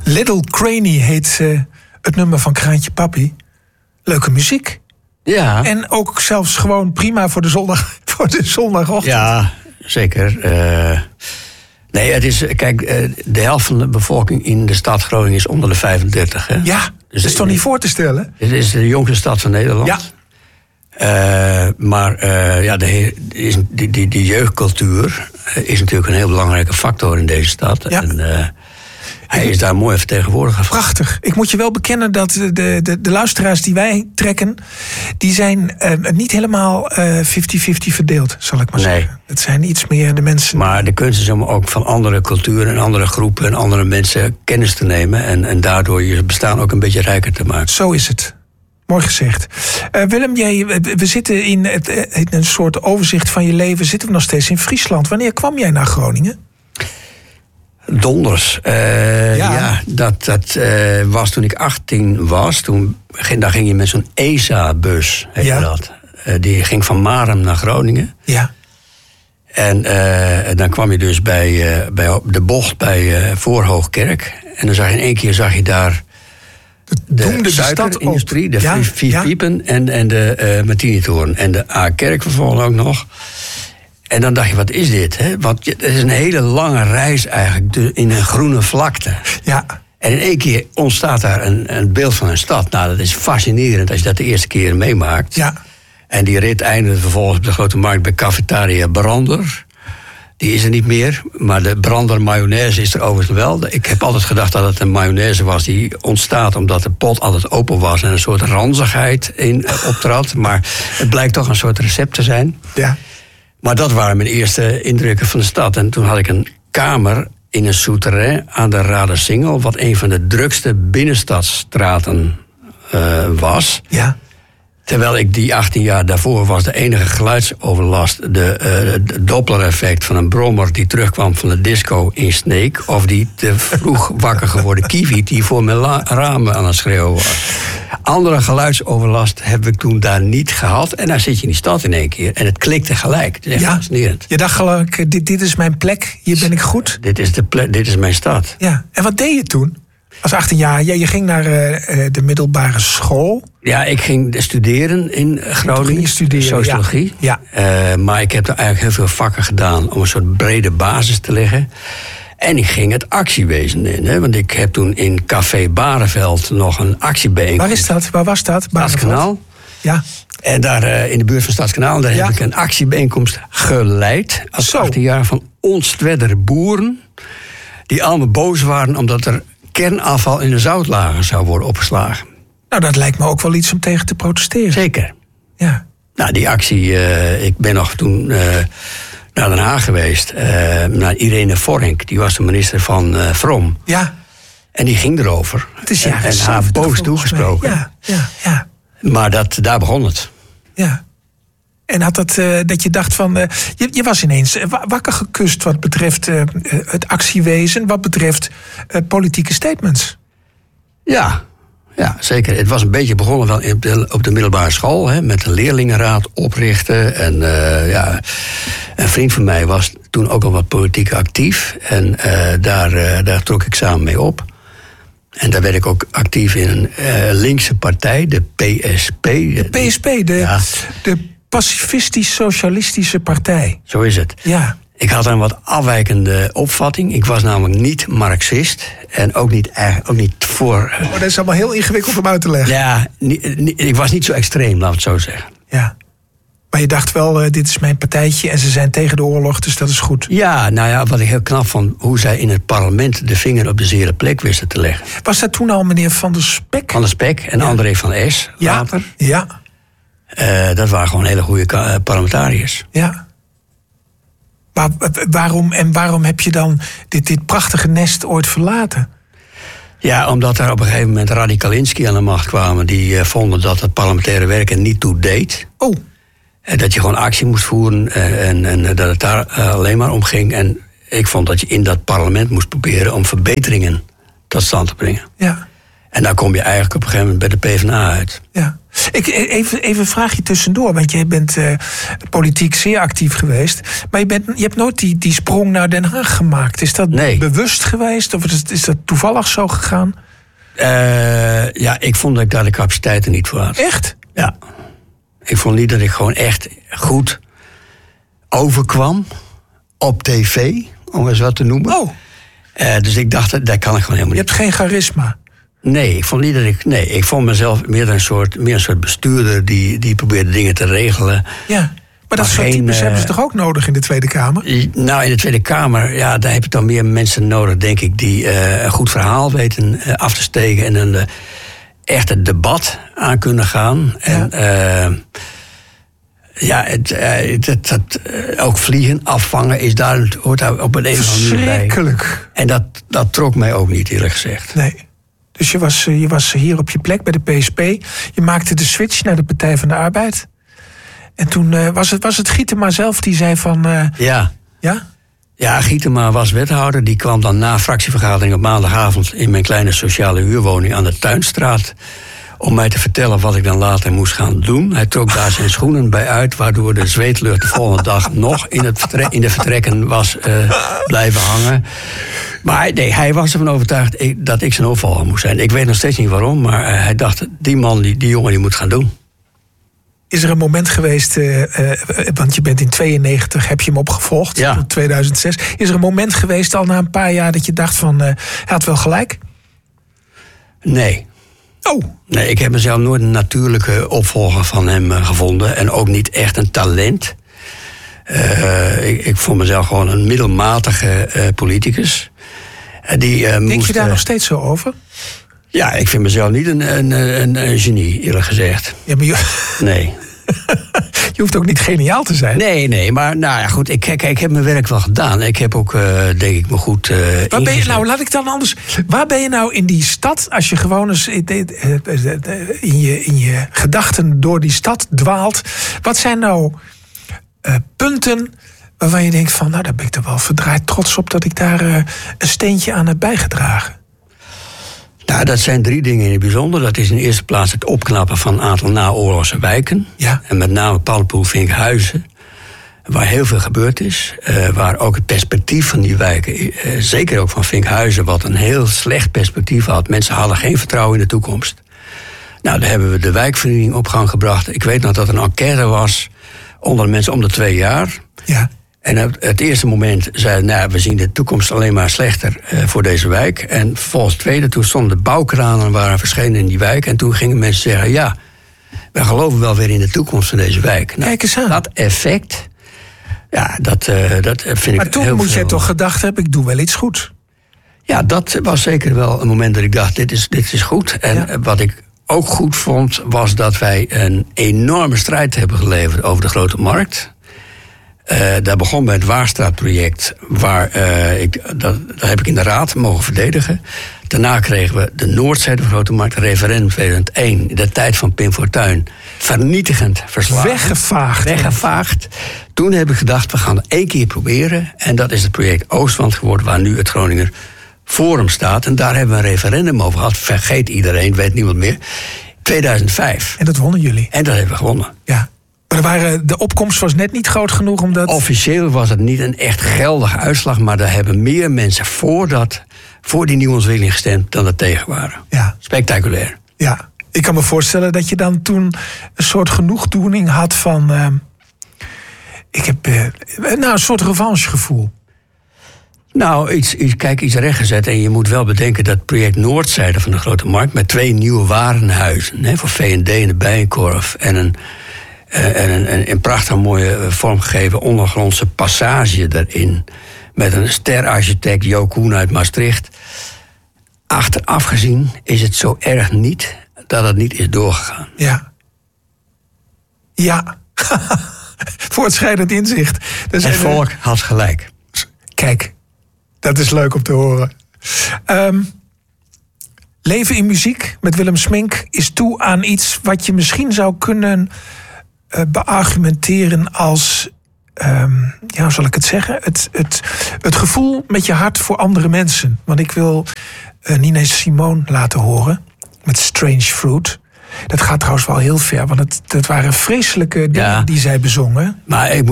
Little Craney heet het nummer van Kraantje Papi. Leuke muziek. Ja. En ook zelfs gewoon prima voor de zondagochtend. Ja, zeker. Nee, het is, kijk, de helft van de bevolking in de stad Groningen is onder de 35. Hè? Ja, dus dat is toch niet voor te stellen? Het is de jongste stad van Nederland. Ja. Die jeugdcultuur is natuurlijk een heel belangrijke factor in deze stad. Ja. En hij is daar mooi vertegenwoordigd. Prachtig. Ik moet je wel bekennen dat de luisteraars die wij trekken, die zijn niet helemaal 50-50 verdeeld, zal ik maar zeggen. Het zijn iets meer de mensen. Maar de kunst is om ook van andere culturen en andere groepen en andere mensen kennis te nemen en daardoor je bestaan ook een beetje rijker te maken. Zo is het. Mooi gezegd. Willem, we zitten in een soort overzicht van je leven. Zitten we nog steeds in Friesland. Wanneer kwam jij naar Groningen? Donders. Dat was toen ik 18 was. Daar ging je met zo'n ESA-bus. Dat. Die ging van Marum naar Groningen. Ja. En dan kwam je dus bij de bocht bij Voorhoogkerk. En dan zag je in één keer daar de suikerindustrie, de Vier Piepen en de Martinitoren. En de A-kerk vervolgens ook nog. En dan dacht je, wat is dit? Hè? Want het is een hele lange reis eigenlijk in een groene vlakte. Ja. En in één keer ontstaat daar een beeld van een stad. Nou, dat is fascinerend als je dat de eerste keer meemaakt. Ja. En die rit eindigde vervolgens op de Grote Markt bij Cafetaria Brander. Die is er niet meer, maar de Brander mayonaise is er overigens wel. Ik heb altijd gedacht dat het een mayonaise was die ontstaat omdat de pot altijd open was en een soort ranzigheid in optrad. Maar het blijkt toch een soort recept te zijn. Ja. Maar dat waren mijn eerste indrukken van de stad. En toen had ik een kamer in een souterrain aan de Radersingel, wat een van de drukste binnenstadstraten was. Ja. Terwijl ik die 18 jaar daarvoor was de enige geluidsoverlast, de Doppler-effect van een brommer die terugkwam van de disco in Sneek, of die te vroeg wakker geworden kiwi die voor mijn ramen aan het schreeuwen was. Andere geluidsoverlast heb ik toen daar niet gehad. En daar zit je in die stad in één keer. En het klikte gelijk. Het is echt fascinerend. Je dacht gelijk, dit is mijn plek, hier ben ik goed. Dit is mijn stad. Ja. En wat deed je toen? Als 18 jaar, je ging naar de middelbare school. Ja, ik ging studeren in Groningen. Sociologie. Ja. Maar ik heb er eigenlijk heel veel vakken gedaan om een soort brede basis te leggen. En ik ging het actiewezen in. Hè? Want ik heb toen in Café Bareveld nog een actiebijeenkomst. Waar is dat? Waar was dat? Stadskanaal. Ja. En daar in de buurt van Stadskanaal, daar heb ik een actiebijeenkomst geleid. Als 18 jaar van ontstweddere boeren. Die allemaal boos waren omdat er kernafval in de zoutlager zou worden opgeslagen. Nou, dat lijkt me ook wel iets om tegen te protesteren. Zeker. Ja. Nou, die actie, ik ben nog toen naar Den Haag geweest. Naar Irene Vorink, die was de minister van Vrom. Ja. En die ging erover. Het is en haar boos toegesproken. Ja. Maar daar begon het. Ja. En had dat je dacht van, je was ineens wakker gekust wat betreft het actiewezen, wat betreft politieke statements. Ja, zeker. Het was een beetje begonnen wel op de middelbare school, hè, met een leerlingenraad oprichten. En een vriend van mij was toen ook al wat politiek actief. En daar trok ik samen mee op. En daar werd ik ook actief in een linkse partij, de PSP. De PSP, de Pacifistisch-Socialistische Partij. Zo is het. Ja. Ik had een wat afwijkende opvatting. Ik was namelijk niet Marxist. En ook niet voor... dat is allemaal heel ingewikkeld om uit te leggen. Ja, ik was niet zo extreem, laat het zo zeggen. Ja. Maar je dacht wel, dit is mijn partijtje en ze zijn tegen de oorlog, dus dat is goed. Ja, nou ja, wat ik heel knap vond, hoe zij in het parlement de vinger op de zere plek wisten te leggen. Was dat toen al meneer Van der Spek? Van der Spek en André van Es later. Ja. Dat waren gewoon hele goede parlementariërs. Ja. Maar waarom heb je dan dit prachtige nest ooit verlaten? Ja, omdat er op een gegeven moment Radicalinski aan de macht kwamen. Die vonden dat het parlementaire werken niet toe deed. Oh. Dat je gewoon actie moest voeren en dat het daar alleen maar om ging. En ik vond dat je in dat parlement moest proberen om verbeteringen tot stand te brengen. Ja. En dan kom je eigenlijk op een gegeven moment bij de PvdA uit. Ja. Even een vraagje tussendoor, want jij bent politiek zeer actief geweest. Maar je hebt nooit die sprong naar Den Haag gemaakt. Is dat bewust geweest of is dat toevallig zo gegaan? Ik vond dat ik daar de capaciteiten niet voor had. Echt? Ja. Ik vond niet dat ik gewoon echt goed overkwam op tv, om eens wat te noemen. Oh. Dus ik dacht, dat kan ik gewoon helemaal niet. Je hebt geen charisma? Nee, ik vond niet dat ik... Nee, ik vond mezelf meer een soort bestuurder die probeerde dingen te regelen. Ja, maar dat soort types hebben ze toch ook nodig in de Tweede Kamer? Nou, in de Tweede Kamer, ja, daar heb je dan meer mensen nodig, denk ik, die een goed verhaal weten af te steken en een echt debat aan kunnen gaan. Ja. En ook vliegen, afvangen, hoort daar op een of andere manier bij. Verschrikkelijk. En dat trok mij ook niet, eerlijk gezegd. Nee. Dus je was hier op je plek bij de PSP. Je maakte de switch naar de Partij van de Arbeid. En toen was het Gietema zelf die zei van... Ja. Ja? Ja, Gietema was wethouder. Die kwam dan na fractievergadering op maandagavond in mijn kleine sociale huurwoning aan de Tuinstraat, om mij te vertellen wat ik dan later moest gaan doen. Hij trok daar zijn schoenen bij uit, waardoor de zweetlucht de volgende dag nog in de vertrekken was blijven hangen. Maar nee, hij was ervan overtuigd dat ik zijn opvolger moest zijn. Ik weet nog steeds niet waarom, maar hij dacht, die jongen die moet gaan doen. Is er een moment geweest, want je bent in 92, heb je hem opgevolgd, tot 2006. Is er een moment geweest al na een paar jaar dat je dacht van, hij had wel gelijk? Nee. Oh. Nee, ik heb mezelf nooit een natuurlijke opvolger van hem gevonden. En ook niet echt een talent. Ik vond mezelf gewoon een middelmatige politicus. Denk je daar nog steeds zo over? Ja, ik vind mezelf niet een genie, eerlijk gezegd. Ja, maar nee. Je hoeft ook niet geniaal te zijn. Nee, maar nou ja, goed. Ik heb mijn werk wel gedaan. Ik heb ook, denk ik, me goed waar ben je nou? Laat ik dan anders. Waar ben je nou in die stad? Als je gewoon eens in je gedachten door die stad dwaalt. Wat zijn nou punten waarvan je denkt van, nou, daar ben ik er wel verdraaid trots op dat ik daar een steentje aan heb bijgedragen? Nou, dat zijn 3 dingen in het bijzonder. Dat is in de eerste plaats het opknappen van een aantal naoorlogse wijken. Ja. En met name Paddepoel, Vinkhuizen, waar heel veel gebeurd is. Waar ook het perspectief van die wijken, zeker ook van Vinkhuizen, wat een heel slecht perspectief had. Mensen hadden geen vertrouwen in de toekomst. Nou, daar hebben we de wijkvernieuwing op gang gebracht. Ik weet nog dat er een enquête was onder de mensen om de 2 jaar. Ja. En het eerste moment zeiden, nou, we zien de toekomst alleen maar slechter voor deze wijk. En volgens het tweede, toen stonden de bouwkranen waren verschenen in die wijk. En toen gingen mensen zeggen, ja, we geloven wel weer in de toekomst van deze wijk. Nou, kijk eens aan. Dat effect, ja, dat vind ik heel. Maar toen moet jij toch gedacht hebben, ik doe wel iets goed. Ja, dat was zeker wel een moment dat ik dacht, dit is goed. En wat ik ook goed vond, was dat wij een enorme strijd hebben geleverd over de Grote Markt. Daar begon bij het Waarstraatproject, dat heb ik in de raad mogen verdedigen. Daarna kregen we de Noordzijde van Grote Markt, referendum 2001, in de tijd van Pim Fortuyn, vernietigend verslagen. Weggevaagd. Toen heb ik gedacht, we gaan het 1 keer proberen. En dat is het project Oostwand geworden, waar nu het Groninger Forum staat. En daar hebben we een referendum over gehad. Vergeet iedereen, weet niemand meer. 2005. En dat wonnen jullie? En dat hebben we gewonnen. Ja. Maar de opkomst was net niet groot genoeg omdat... Officieel was het niet een echt geldige uitslag, maar daar hebben meer mensen voor die nieuwe ontwikkeling gestemd dan er tegen waren. Ja. Spectaculair. Ja, ik kan me voorstellen dat je dan toen een soort genoegdoening had van... ik heb een soort revanchegevoel. Nou, iets rechtgezet. En je moet wel bedenken dat het project Noordzijde van de Grote Markt, met 2 nieuwe warenhuizen, voor V&D en de Bijenkorf, en een prachtig mooie vormgegeven ondergrondse passage erin, met een sterarchitect Jo Koen uit Maastricht. Achteraf gezien is het zo erg niet dat het niet is doorgegaan. Ja. Voortschrijdend inzicht. Dus het volk had gelijk. Kijk, dat is leuk om te horen. Leven in muziek met Willem Smink is toe aan iets wat je misschien zou kunnen beargumenteren als, hoe zal ik het zeggen? Het gevoel met je hart voor andere mensen. Want ik wil Nina Simone laten horen. met Strange Fruit. Dat gaat trouwens wel heel ver, want dat waren vreselijke dingen die zij bezongen. Maar ik